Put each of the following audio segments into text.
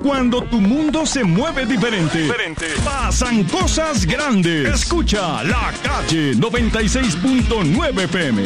Cuando tu mundo se mueve diferente, pasan cosas grandes. Escucha La Calle 96.9 FM.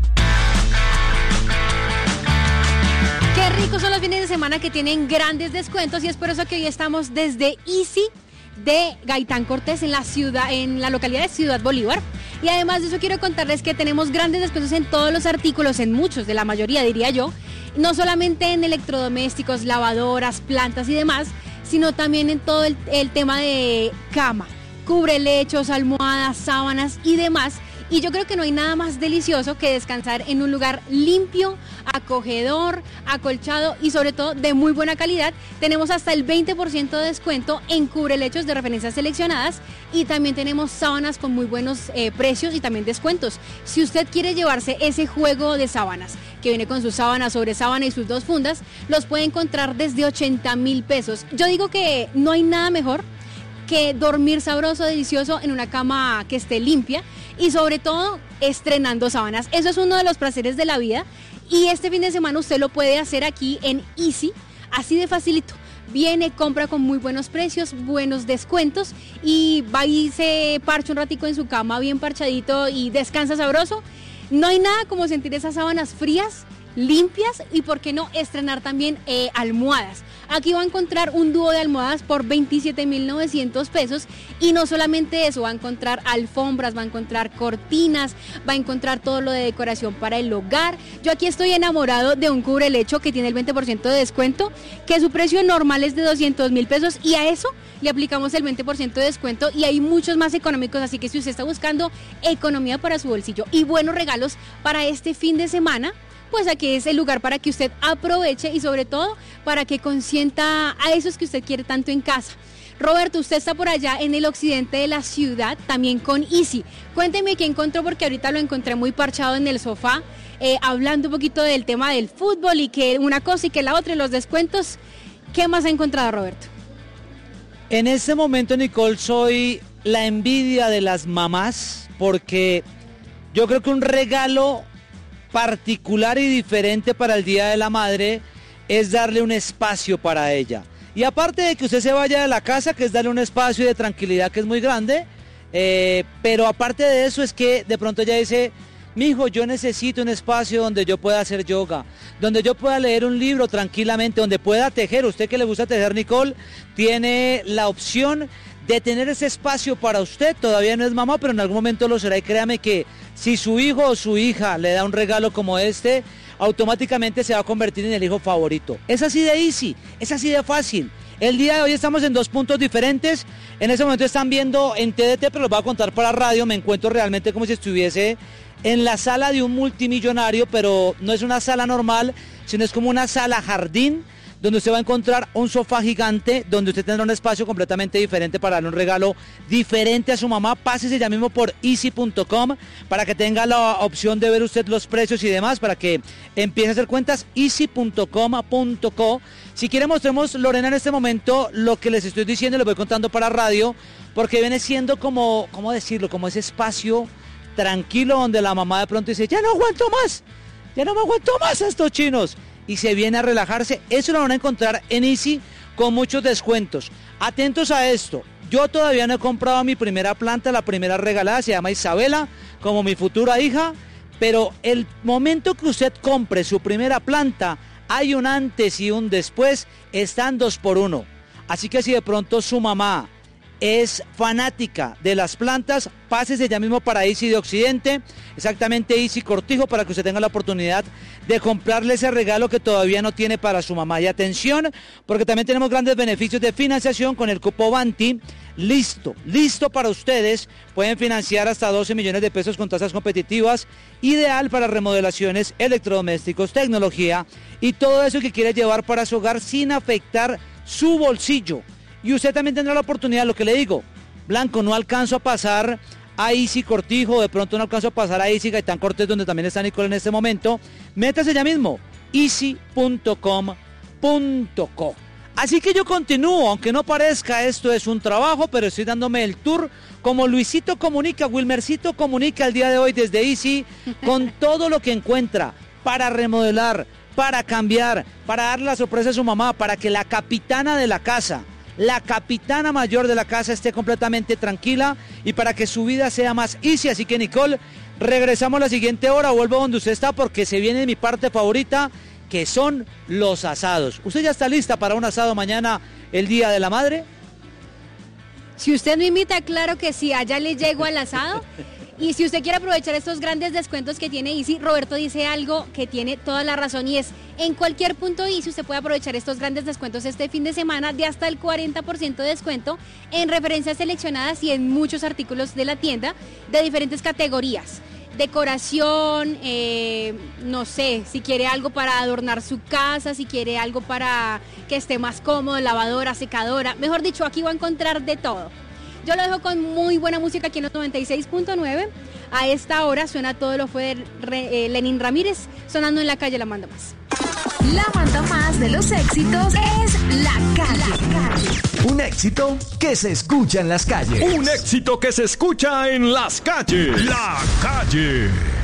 Qué ricos son los fines de semana que tienen grandes descuentos y es por eso que hoy estamos desde Easy de Gaitán Cortés en la localidad de Ciudad Bolívar. Y además de eso quiero contarles que tenemos grandes descuentos en todos los artículos, en muchos, de la mayoría diría yo, no solamente en electrodomésticos, lavadoras, plantas y demás, sino también en todo el tema de cama, cubrelechos, almohadas, sábanas y demás. Y yo creo que no hay nada más delicioso que descansar en un lugar limpio, acogedor, acolchado y sobre todo de muy buena calidad. Tenemos hasta el 20% de descuento en cubrelechos de referencias seleccionadas y también tenemos sábanas con muy buenos precios y también descuentos. Si usted quiere llevarse ese juego de sábanas que viene con su sábana sobre sábana y sus dos fundas, los puede encontrar desde 80,000 pesos. Yo digo que no hay nada mejor que dormir sabroso, delicioso en una cama que esté limpia y sobre todo estrenando sábanas. Eso es uno de los placeres de la vida y este fin de semana usted lo puede hacer aquí en Easy, así de facilito. Viene, compra con muy buenos precios, buenos descuentos y va y se parcha un ratico en su cama bien parchadito y descansa sabroso. No hay nada como sentir esas sábanas frías, limpias y por qué no estrenar también almohadas. Aquí va a encontrar un dúo de almohadas por 27,900 pesos y no solamente eso, va a encontrar alfombras, va a encontrar cortinas, va a encontrar todo lo de decoración para el hogar. Yo aquí estoy enamorado de un cubrelecho que tiene el 20% de descuento, que su precio normal es de 200,000 pesos y a eso le aplicamos el 20% de descuento y hay muchos más económicos, así que si usted está buscando economía para su bolsillo y buenos regalos para este fin de semana, pues aquí es el lugar para que usted aproveche y sobre todo para que consienta a esos que usted quiere tanto en casa. Roberto, usted está por allá en el occidente de la ciudad, también con Easy. Cuénteme qué encontró, porque ahorita lo encontré muy parchado en el sofá, hablando un poquito del tema del fútbol y que una cosa y que la otra y los descuentos. ¿Qué más ha encontrado, Roberto? En este momento, Nicole, soy la envidia de las mamás porque yo creo que un regalo particular y diferente para el Día de la Madre es darle un espacio para ella. Y aparte de que usted se vaya de la casa, que es darle un espacio de tranquilidad que es muy grande, pero aparte de eso es que de pronto ella dice, mijo, yo necesito un espacio donde yo pueda hacer yoga, donde yo pueda leer un libro tranquilamente, donde pueda tejer. Usted que le gusta tejer, Nicole, tiene la opción de tener ese espacio para usted. Todavía no es mamá, pero en algún momento lo será y créame que si su hijo o su hija le da un regalo como este, automáticamente se va a convertir en el hijo favorito. Es así de easy, es así de fácil. El día de hoy estamos en dos puntos diferentes. En ese momento están viendo en TDT, pero los voy a contar para radio. Me encuentro realmente como si estuviese en la sala de un multimillonario, pero no es una sala normal, sino es como una sala jardín, donde usted va a encontrar un sofá gigante, donde usted tendrá un espacio completamente diferente para darle un regalo diferente a su mamá. Pásese ya mismo por easy.com para que tenga la opción de ver usted los precios y demás, para que empiece a hacer cuentas. easy.com.co. Si quiere mostremos, Lorena, en este momento lo que les estoy diciendo, les voy contando para radio, porque viene siendo como, ¿cómo decirlo? Como ese espacio tranquilo donde la mamá de pronto dice, ya no aguanto más, ya no me aguanto más a estos chinos, y se viene a relajarse. Eso lo van a encontrar en Easy con muchos descuentos. Atentos a esto, yo todavía no he comprado mi primera planta, la primera regalada, se llama Isabela, como mi futura hija, pero el momento que usted compre su primera planta, hay un antes y un después, están 2x1. Así que si de pronto su mamá es fanática de las plantas, pásese ya mismo para Easy de Occidente, exactamente Easy Cortijo, para que usted tenga la oportunidad de comprarle ese regalo que todavía no tiene para su mamá. Y atención, porque también tenemos grandes beneficios de financiación con el cupo Banti, listo para ustedes. Pueden financiar hasta 12 millones de pesos con tasas competitivas, ideal para remodelaciones, electrodomésticos, tecnología y todo eso que quiere llevar para su hogar sin afectar su bolsillo. Y usted también tendrá la oportunidad, lo que le digo, Blanco, no alcanzo a pasar a Easy Cortijo, de pronto no alcanzo a pasar a Easy Gaitán Cortés, donde también está Nicole en este momento, métase ya mismo, easy.com.co. Así que yo continúo, aunque no parezca, esto es un trabajo, pero estoy dándome el tour como Luisito Comunica, Wilmercito Comunica el día de hoy desde Easy, con todo lo que encuentra para remodelar, para cambiar, para darle la sorpresa a su mamá, para que la capitana de la casa, la capitana mayor de la casa esté completamente tranquila y para que su vida sea más easy. Así que Nicole, regresamos la siguiente hora, vuelvo donde usted está porque se viene mi parte favorita, que son los asados. ¿Usted ya está lista para un asado mañana, el Día de la Madre? Si usted me invita, claro que sí, allá le llego al asado. Y si usted quiere aprovechar estos grandes descuentos que tiene Easy, Roberto dice algo que tiene toda la razón y es, en cualquier punto Easy usted puede aprovechar estos grandes descuentos este fin de semana de hasta el 40% de descuento en referencias seleccionadas y en muchos artículos de la tienda de diferentes categorías. Decoración, no sé, si quiere algo para adornar su casa, si quiere algo para que esté más cómodo, lavadora, secadora, mejor dicho, aquí va a encontrar de todo. Yo lo dejo con muy buena música aquí en los 96.9. A esta hora suena Todo lo fue de Lenin Ramírez, sonando en La Calle La Manda Más. La Manda Más de los éxitos es La Calle. Un éxito que se escucha en las calles. Un éxito que se escucha en las calles. La Calle.